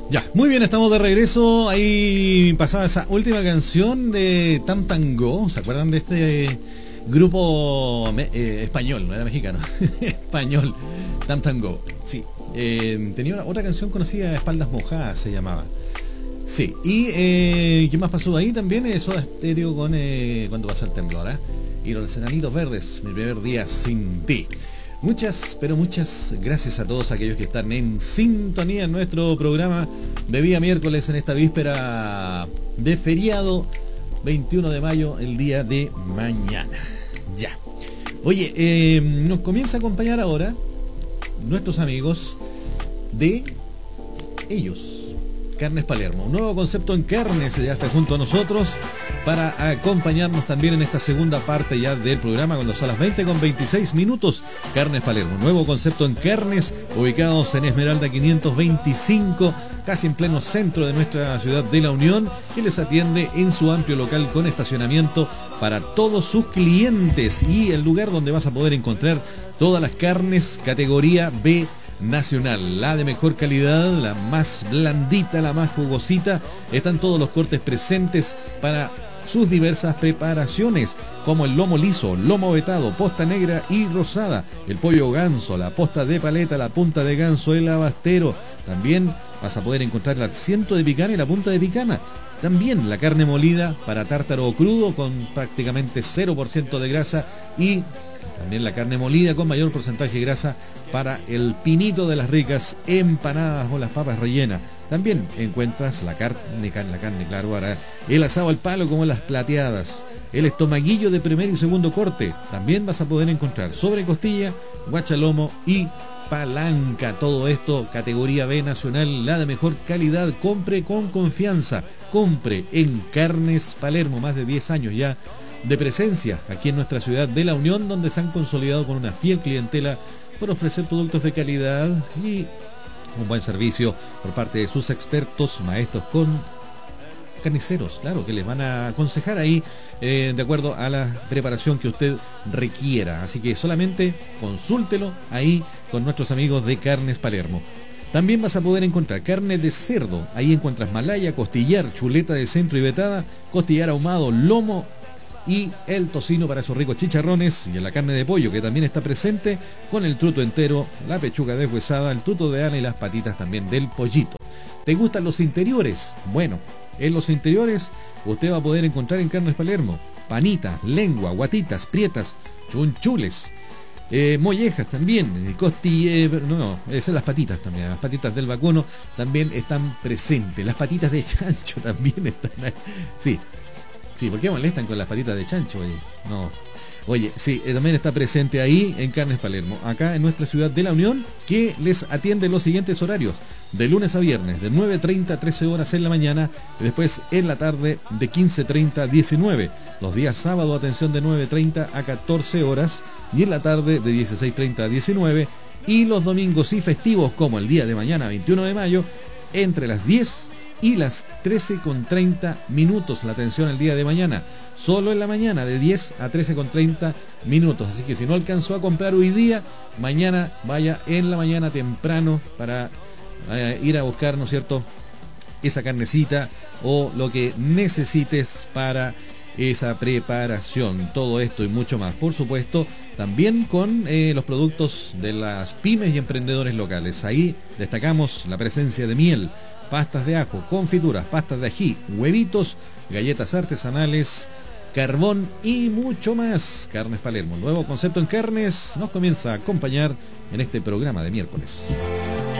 Ya, muy bien, estamos de regreso. Ahí pasaba esa última canción de Tam Tam Go. ¿Se acuerdan de este grupo español? No era mexicano, español, Tam Tam Go. Sí, tenía otra canción conocida, Espaldas Mojadas se llamaba. Sí, y ¿qué más pasó ahí también? Soda Stereo con Cuando pasa el temblor, ¿eh? Y los Enanitos Verdes, Mi primer día sin ti. Muchas, pero muchas gracias a todos aquellos que están en sintonía en nuestro programa de día miércoles en esta víspera de feriado 21 de mayo, el día de mañana. Ya. Oye, nos comienza a acompañar ahora nuestros amigos de ellos. Carnes Palermo, un nuevo concepto en carnes, ya está junto a nosotros para acompañarnos también en esta segunda parte ya del programa cuando son las 20:26. Carnes Palermo, nuevo concepto en carnes, ubicados en Esmeralda 525, casi en pleno centro de nuestra ciudad de La Unión, que les atiende en su amplio local con estacionamiento para todos sus clientes y el lugar donde vas a poder encontrar todas las carnes categoría B nacional, la de mejor calidad, la más blandita, la más jugosita. Están todos los cortes presentes para sus diversas preparaciones, como el lomo liso, lomo vetado, posta negra y rosada, el pollo ganso, la posta de paleta, la punta de ganso, el abastero. También vas a poder encontrar el asiento de picana y la punta de picana. También la carne molida para tártaro crudo con prácticamente 0% de grasa, y también la carne molida con mayor porcentaje de grasa para el pinito de las ricas empanadas o las papas rellenas. También encuentras la carne, claro, para el asado al palo como las plateadas. El estomaguillo de primer y segundo corte. También vas a poder encontrar sobrecostilla, guachalomo y palanca. Todo esto categoría B nacional, la de mejor calidad. Compre con confianza. Compre en Carnes Palermo, más de 10 años ya de presencia aquí en nuestra ciudad de La Unión, donde se han consolidado con una fiel clientela por ofrecer productos de calidad y un buen servicio por parte de sus expertos, maestros con carniceros, claro, que les van a aconsejar ahí de acuerdo a la preparación que usted requiera. Así que solamente consúltelo ahí con nuestros amigos de Carnes Palermo. También vas a poder encontrar carne de cerdo. Ahí encuentras malaya, costillar, chuleta de centro y vetada, costillar ahumado, lomo y el tocino para esos ricos chicharrones, y en la carne de pollo que también está presente con el truto entero, la pechuga deshuesada, el tuto de ana y las patitas también del pollito. ¿Te gustan los interiores? Bueno, en los interiores usted va a poder encontrar en Carnes Palermo panita, lengua, guatitas, prietas, chunchules, mollejas también, esas las patitas también, las patitas del vacuno también están presentes, las patitas de chancho también están ahí. Sí, ¿por qué molestan con las patitas de chancho? No. Oye, sí, también está presente ahí en Carnes Palermo, acá en nuestra ciudad de La Unión, que les atiende los siguientes horarios: de lunes a viernes, de 9:30 a 13 horas en la mañana, y después en la tarde de 15:30 a 19. Los días sábado, atención, de 9:30 a 14 horas, y en la tarde de 16:30 a 19. Y los domingos y festivos, como el día de mañana, 21 de mayo, entre las 10 y las 13:30. La atención el día de mañana, solo en la mañana de 10 a 13:30. Así que si no alcanzó a comprar hoy día, mañana vaya en la mañana temprano para ir a buscar, ¿no es cierto?, esa carnecita o lo que necesites para esa preparación. Todo esto y mucho más, por supuesto, también con los productos de las pymes y emprendedores locales. Ahí destacamos la presencia de miel, pastas de ajo, confituras, pastas de ají, huevitos, galletas artesanales, carbón y mucho más. Carnes Palermo, nuevo concepto en carnes, nos comienza a acompañar en este programa de miércoles.